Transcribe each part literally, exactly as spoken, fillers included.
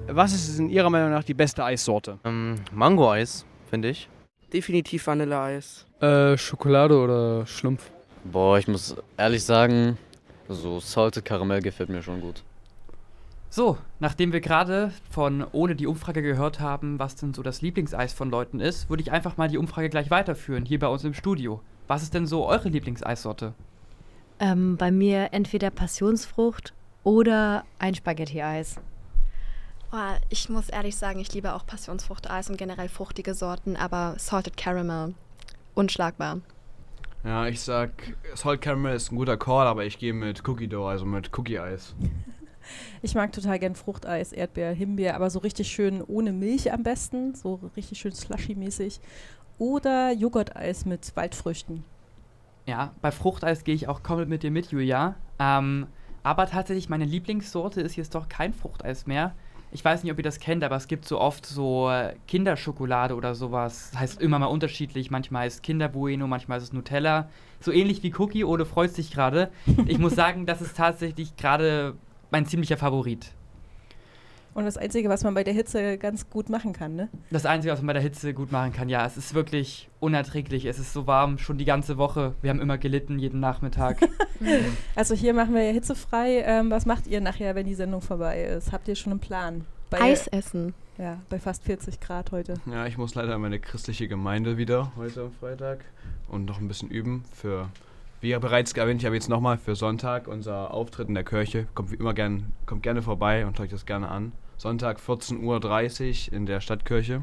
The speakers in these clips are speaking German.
was ist in Ihrer Meinung nach die beste Eissorte? Ähm, Mango-Eis, finde ich. Definitiv Vanilleeis. Äh, Schokolade oder Schlumpf? Boah, ich muss ehrlich sagen, so Salted Karamell gefällt mir schon gut. So, nachdem wir gerade von ohne die Umfrage gehört haben, was denn so das Lieblingseis von Leuten ist, würde ich einfach mal die Umfrage gleich weiterführen, hier bei uns im Studio. Was ist denn so eure Lieblingseissorte? Ähm, bei mir entweder Passionsfrucht oder ein Spaghetti-Eis. Oh, ich muss ehrlich sagen, ich liebe auch Passionsfruchteis und generell fruchtige Sorten, aber Salted Caramel, unschlagbar. Ja, ich sag, Salt Caramel ist ein guter Call, aber ich gehe mit Cookie Dough, also mit Cookie-Eis. Ich mag total gern Fruchteis, Erdbeer, Himbeer, aber so richtig schön ohne Milch am besten, so richtig schön slushy-mäßig. Oder Joghurteis mit Waldfrüchten. Ja, bei Fruchteis gehe ich auch komplett mit dir mit, Julia. Ähm, aber tatsächlich, meine Lieblingssorte ist jetzt doch kein Fruchteis mehr. Ich weiß nicht, ob ihr das kennt, aber es gibt so oft so Kinderschokolade oder sowas. Das heißt immer mal unterschiedlich. Manchmal ist Kinder Bueno, manchmal ist es Nutella. So ähnlich wie Cookie, oder freust dich gerade. Ich muss sagen, das ist tatsächlich gerade mein ziemlicher Favorit. Und das Einzige, was man bei der Hitze ganz gut machen kann, ne? Das Einzige, was man bei der Hitze gut machen kann, ja. Es ist wirklich unerträglich. Es ist so warm, schon die ganze Woche. Wir haben immer gelitten, jeden Nachmittag. Also hier machen wir ja hitzefrei. Ähm, was macht ihr nachher, wenn die Sendung vorbei ist? Habt ihr schon einen Plan? Bei, Eis essen. Ja, bei fast vierzig Grad heute. Ja, ich muss leider in meine christliche Gemeinde wieder heute am Freitag und noch ein bisschen üben für, wie ja bereits erwähnt, ich habe jetzt nochmal für Sonntag unser Auftritt in der Kirche. Kommt wie immer gern, kommt gerne vorbei und euch das gerne an. Sonntag vierzehn Uhr dreißig in der Stadtkirche.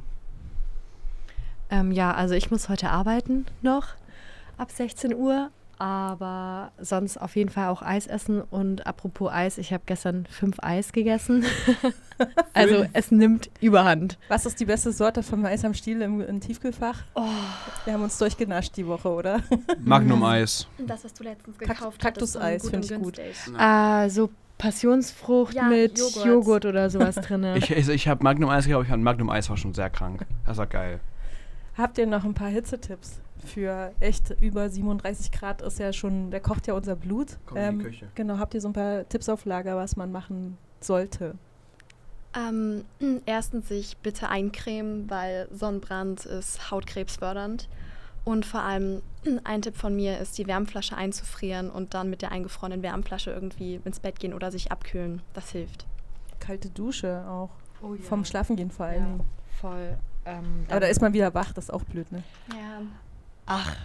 Ähm, ja, also ich muss heute arbeiten noch ab sechzehn Uhr, aber sonst auf jeden Fall auch Eis essen. Und apropos Eis, ich habe gestern fünf Eis gegessen. Also es nimmt Überhand. Was ist die beste Sorte vom Eis am Stiel im, im Tiefkühlfach? Oh. Wir haben uns durchgenascht die Woche, oder? Magnum-Eis. Das, was du letztens Kakt- gekauft hast, Kaktuseis finde ich gut. Äh, so Passionsfrucht Ja, mit Joghurt. Joghurt oder sowas drin. Ich, also ich habe Magnum-Eis gekauft, ich fand Magnum-Eis war schon sehr krank. Das war geil. Habt ihr noch ein paar Hitzetipps für echt über siebenunddreißig Grad ist ja schon, da kocht ja unser Blut. Komm in die Küche. Genau, habt ihr so ein paar Tipps auf Lager, was man machen sollte? Ähm, erstens sich bitte eincremen, weil Sonnenbrand ist hautkrebsfördernd. Und vor allem ein Tipp von mir ist, die Wärmflasche einzufrieren und dann mit der eingefrorenen Wärmflasche irgendwie ins Bett gehen oder sich abkühlen. Das hilft. Kalte Dusche auch. Oh ja. Vom Schlafengehen vor allen Ja, Dingen. voll. Ähm, Aber da ist man wieder wach, das ist auch blöd, ne? Ja. Ach,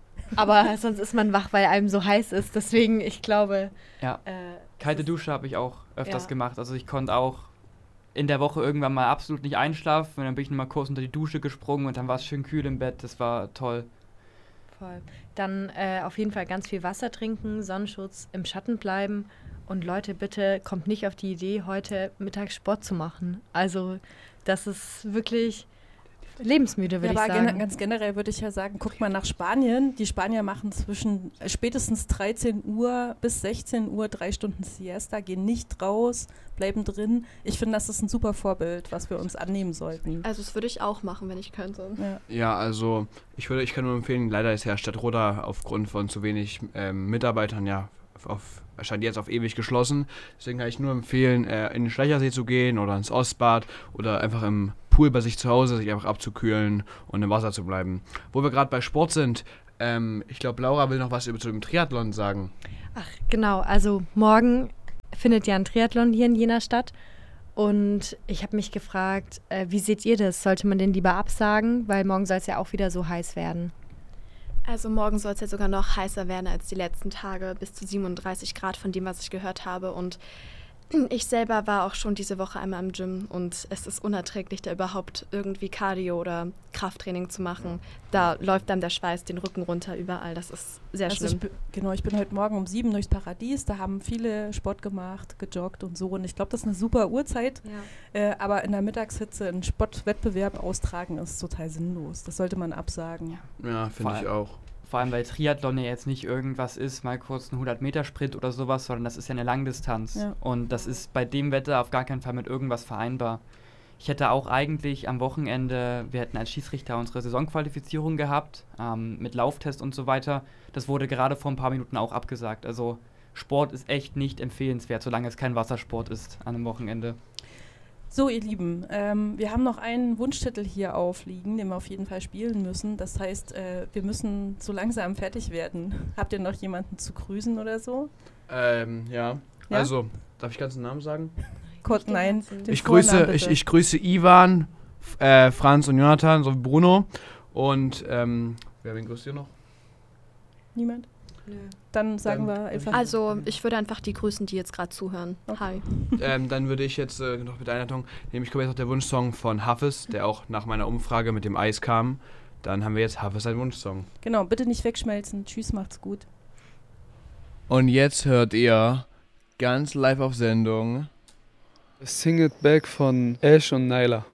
aber sonst ist man wach, weil einem so heiß ist. Deswegen, ich glaube... Ja. Äh, Kalte Dusche habe ich auch öfters Ja. gemacht. Also ich konnte auch in der Woche irgendwann mal absolut nicht einschlafen. Und dann bin ich nochmal kurz unter die Dusche gesprungen und dann war es schön kühl im Bett. Das war toll. Voll. Dann äh, auf jeden Fall ganz viel Wasser trinken, Sonnenschutz, im Schatten bleiben. Und Leute, bitte kommt nicht auf die Idee, heute Mittags Sport zu machen. Also das ist wirklich lebensmüde, würde Ja, ich aber sagen. gen- ganz generell würde ich ja sagen, guckt mal nach Spanien. Die Spanier machen zwischen äh, spätestens dreizehn Uhr bis sechzehn Uhr drei Stunden Siesta, gehen nicht raus, bleiben drin. Ich finde, das ist ein super Vorbild, was wir uns annehmen sollten. Also das würde ich auch machen, wenn ich könnte. Ja. Ja, also ich würde, ich kann nur empfehlen, leider ist ja Stadtroda aufgrund von zu wenig ähm, Mitarbeitern ja auf, scheint jetzt auf ewig geschlossen. Deswegen kann ich nur empfehlen, äh, in den Schleichersee zu gehen oder ins Ostbad oder einfach im Pool bei sich zu Hause sich einfach abzukühlen und im Wasser zu bleiben. Wo wir gerade bei Sport sind, ähm, ich glaube, Laura will noch was über zu dem Triathlon sagen. Ach, genau. Also morgen findet ja ein Triathlon hier in Jena statt. Und ich habe mich gefragt, äh, wie seht ihr das? Sollte man den lieber absagen? Weil morgen soll es ja auch wieder so heiß werden. Also morgen soll es ja sogar noch heißer werden als die letzten Tage, bis zu siebenunddreißig Grad von dem, was ich gehört habe. Und ich selber war auch schon diese Woche einmal im Gym und es ist unerträglich, da überhaupt irgendwie Cardio oder Krafttraining zu machen. Da läuft dann der Schweiß den Rücken runter überall. Das ist sehr Also ich, schlimm. bi- genau, ich bin heute Morgen um sieben durchs Paradies, da haben viele Sport gemacht, gejoggt und so. Und ich glaube, das ist eine super Uhrzeit, Ja. äh, aber in der Mittagshitze einen Sportwettbewerb austragen ist total sinnlos. Das sollte man absagen. Ja, finde ich auch. Vor allem, weil Triathlon ja jetzt nicht irgendwas ist, mal kurz ein hundert-Meter-Sprint oder sowas, sondern das ist ja eine Langdistanz. Ja. Und das ist bei dem Wetter auf gar keinen Fall mit irgendwas vereinbar. Ich hätte auch eigentlich am Wochenende, wir hätten als Schiedsrichter unsere Saisonqualifizierung gehabt, ähm, mit Lauftest und so weiter. Das wurde gerade vor ein paar Minuten auch abgesagt. Also Sport ist echt nicht empfehlenswert, solange es kein Wassersport ist an einem Wochenende. So, ihr Lieben, ähm, wir haben noch einen Wunschtitel hier aufliegen, den wir auf jeden Fall spielen müssen. Das heißt, äh, wir müssen so langsam fertig werden. Habt ihr noch jemanden zu grüßen oder so? Ähm, ja. Ja? Also, darf ich ganz den Namen sagen? Kurz, nein. den Ich grüße, Vornamen ich, bitte. ich grüße Ivan, F- äh, Franz und Jonathan sowie Bruno. Und, ähm, wer wen grüßt ihr noch? Niemand? Dann sagen Dann- wir einfach. Also, ich würde einfach die grüßen, die jetzt gerade zuhören. Hi. ähm, dann würde ich jetzt äh, noch mit der Einleitung, nämlich kommt jetzt noch der Wunschsong von Hafez, der auch nach meiner Umfrage mit dem Eis kam. Dann haben wir jetzt Hafez einen Wunschsong. Genau, bitte nicht wegschmelzen. Tschüss, macht's gut. Und jetzt hört ihr ganz live auf Sendung Sing It Back von Ash und Nyla.